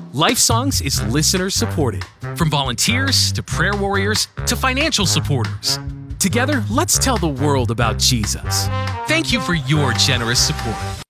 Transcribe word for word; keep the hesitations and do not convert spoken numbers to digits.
Life Songs is listener supported, from volunteers to prayer warriors to financial supporters. Together, let's tell the world about Jesus. Thank you for your generous support.